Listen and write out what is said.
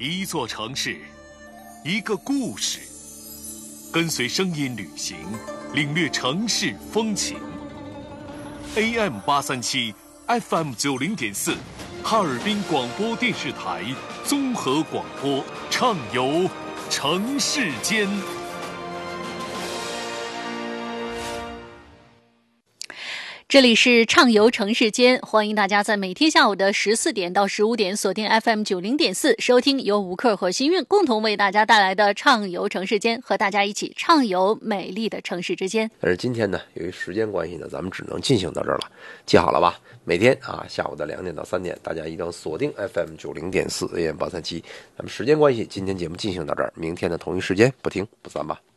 一座城市，一个故事，跟随声音旅行，领略城市风情。AM837 FM90.4，哈尔滨广播电视台综合广播，畅游城市间。 这里是畅游城市间，欢迎大家在每天下午的14点到15点锁定 FM90.4 收听由吴克和新运共同为大家带来的畅游城市间，和大家一起畅游美丽的城市之间。 但是今天呢，由于时间关系呢，咱们只能进行到这儿了。记好了吧？每天下午的2点到3点，大家一定要锁定 FM90.4 AM837。咱们时间关系，今天节目进行到这儿，明天的同一时间不听不散吧。